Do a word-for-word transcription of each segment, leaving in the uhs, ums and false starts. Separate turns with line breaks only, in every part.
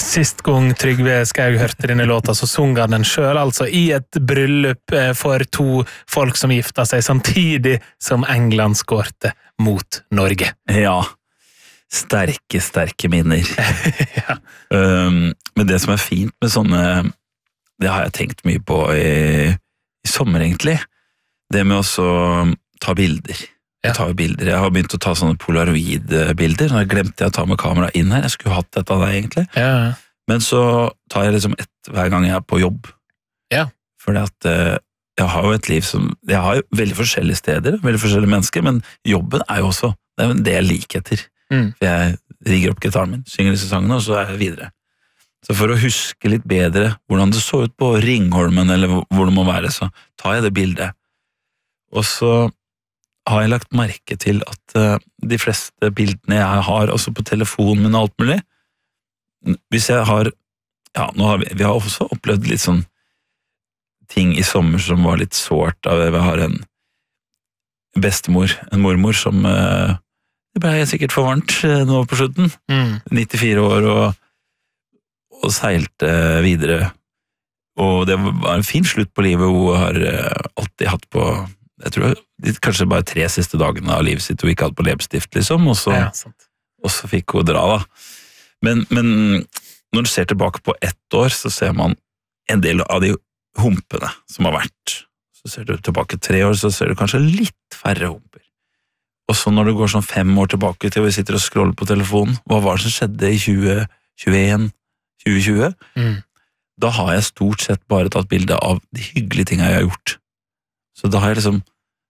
Sist gang Trygve Skaug hørte denne låta, så sung han den selv, altså i et bryllup for to folk som gifta seg samtidig som England skårte mot Norge.
Ja, sterke, sterke minner. ja. um, men det som er fint med sånne, det har jeg tenkt mye på i, i sommer egentlig, det med å ta bilder. Jeg tar jo bilder. Jeg har begynt å ta sånne polaroid-bilder. Nå glemte jeg å ta med kamera inn her. Jeg skulle hatt dette av deg, egentlig.
Ja.
Men så tar jeg liksom ett hver gang jeg er på jobb.
Ja.
Fordi at eh, jeg har jo et liv som... Jeg har jo veldig forskjellige steder, veldig forskjellige mennesker, men jobben er jo også... Det er jo en del likheter. Mm. For jeg rigger opp gitaren min, synger disse sangene, og så er jeg videre. Så for å huske litt bedre hvordan det så ut på Ringholmen, eller hvor det må være, så tar jeg det bildet. Og så... har jeg lagt merke til at uh, de fleste bildene jeg har, også på telefonen min og alt mulig, hvis jeg har, ja, nå har vi, vi har også opplevd litt sånn ting i sommer som var litt sårt, av vi har en bestemor, en mormor som, uh, det ble sikkert for varmt uh, nå på slutten, mm. nittifire år og, og seilte videre, og det var en fin slutt på livet, hun har uh, alltid hatt på jeg tror det kanskje bare tre siste dagene av livet sitt hun ikke hadde på leppestift, liksom, og så, ja, og så fikk hun dra, da. Men, men når du ser tilbake på ett år, så ser man en del av de humpene som har vært. Så ser du tilbake tre år, så ser du kanskje litt færre humper. Og så når du går sånn fem år tilbake til vi sitter og scroller på telefonen, hva var det som skjedde i tjue tjueen, tjue tjue? Mm. Da har jeg stort sett bare tatt bilde av de hyggelige tingene jeg har gjort. Så da har jeg liksom,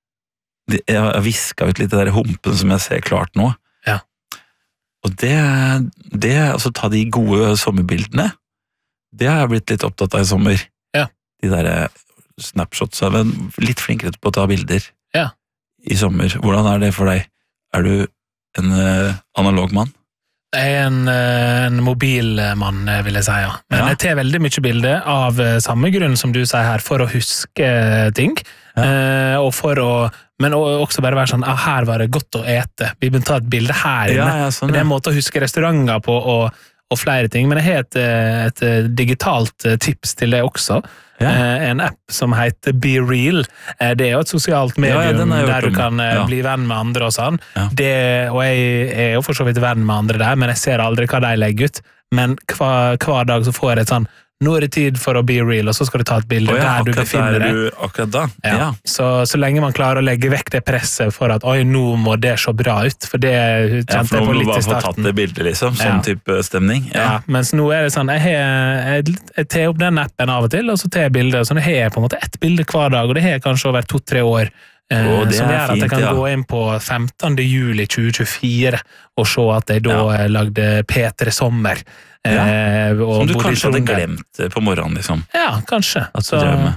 jeg har visket ut litt det der humpen som jeg ser klart nå.
Ja.
Og det, det, altså ta de gode sommerbildene, det har jeg blitt litt opptatt av i sommer.
Ja.
De der snapshots, jeg er litt flinkere på å ta bilder
ja.
I sommer. Hvordan er det for deg? Er du en uh, analog mann?
Jeg er en, en mobilmann, vil jeg si, ja. Men ja. Jeg tar veldig mye bilder av samme grunn som du sier her, for å huske ting, ja. eh, og for å, men også bare være sånn, ah, her var det godt å ete, vi begynte å ta et bilde her inne.
Ja, ja, sånn,
det er en måte å huske restauranter på, og, og flere ting, men jeg har et, et digitalt tips til det også. Ja. En app som heter Be Real. Det er jo et sosialt medium ja, ja, der du kan ja. Bli venn med andre og sånn. Ja. Det, og jeg er jo for så vidt venn med andre der, men jeg ser aldri hva de legger ut. Men hver, hver dag så får jeg et sånn, nå er det tid for å be real, og så skal du ta et bilde oh, ja, der du befinner deg.
Du, akkurat da.
Ja. Ja. Så, så lenge man klarer å legge vekk det presset for at, oi, nå må det se bra ut, for det kjente ja, for jeg på litt i starten. Ja, for nå må du bare få tatt det bildet, liksom, sånn ja. Type stemning. Ja. Ja, mens nå er det sånn, jeg, har, jeg, jeg tar opp den appen av og til, og så tar jeg bilder, så jeg har på en måte ett bilde hver dag, og det har kanskje over to-tre år, eh, oh, som gjør at jeg kan ja. Gå inn på femtende juli tjue tjuefire, og se at jeg da ja. Lagde P tre Sommer. Ja, eh, som du kanskje hadde glemt på morgenen, liksom. Ja, kanskje. Så...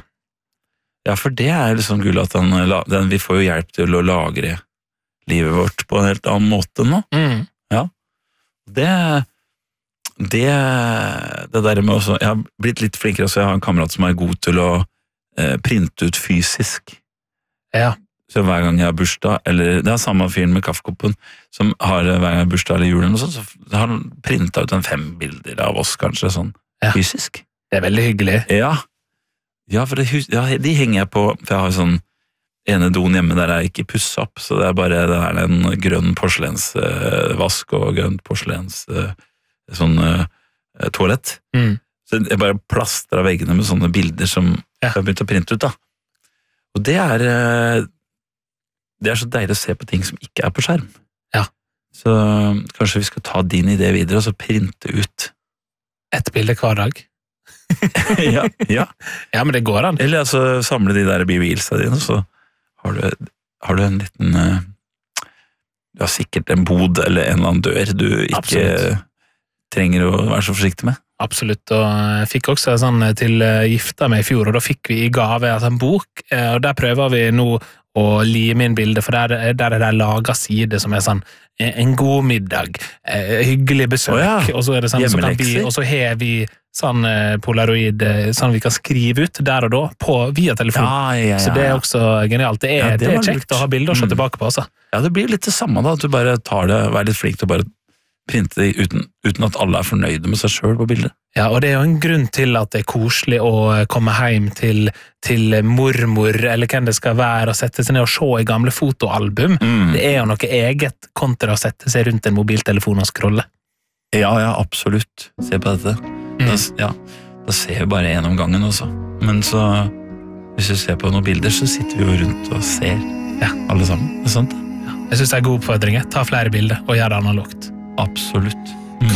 Ja, for det er liksom gull at den, den, vi får jo hjelp til å lagre livet vårt på en helt annen måte nå. Mm. Ja. Det, det, det der med også, jeg har blitt litt flinkere, så jeg har en kamerat som er god til å eh, printe ut fysisk. Ja. Så hver gang jeg har bursdag, eller det er samme fyren med kaffekoppen, som har hver gang jeg har bursdag eller julen, og sånn, så har han printet ut en fem bilder av oss, kanskje, sånn ja. Fysisk. Det er veldig hyggelig. Ja, ja for det, ja, de henger jeg på, for jeg har sånn ene doen hjemme der jeg ikke pusser opp, så det er bare det er en grønn porselensvask og grønt porselens sånn uh, toalett. Mm. Så jeg bare plastrer veggene med sånne bilder som ja. Jeg har begynt å printe ut, da. Og det er... Uh, Det er så deilig å se på ting som ikke er på skjerm. Ja. Så kanskje vi skal ta din idé videre, og så printe ut. Et bilde hver dag. ja, ja. Ja, men det går an. Eller altså samle de der be-reelsa dine, så har du, har du en liten, uh, du har sikkert en bod eller en eller annen dør du ikke Absolutt. Trenger å være så forsiktig med. Absolutt, og jeg fikk også sånn til gifta meg i fjor, og da fikk vi i gave altså en bok, og der prøver vi nå og lime inn bilder, for der, der er det laget side som er sånn en god middag, hyggelig besøk, oh ja. Og så er det sånn, så kan vi, og så har vi sånn polaroid, sånn vi kan skrive ut der og da, på, via telefon. Ja, ja, ja. Så det er også genialt. Det er, ja, det det er kjekt lurt. Å ha bilder og se tilbake på, altså. Ja, det blir litt det samme da, at du bare tar det, og er litt flink til å bare
printe det uten, uten at alle er fornøyde med seg selv på bildet.
Ja, og det er jo en grunn til at det er koselig å komme hjem til, til mormor, eller hvem det skal være, og sette seg ned og se i gamle fotoalbum. Mm. Det er jo noe eget kontra å sette seg rundt en mobiltelefon og scrolle.
Ja, ja, absolutt. Se på dette. Mm. Da, ja, da ser vi bare en om gangen også. Men så, hvis vi ser på noen bilder, så sitter vi jo rundt og ser ja. Alle sammen. Det er sant?
Ja. Jeg synes det er god oppfordring. Ta flere bilder og gjør det analogt.
Absolutt.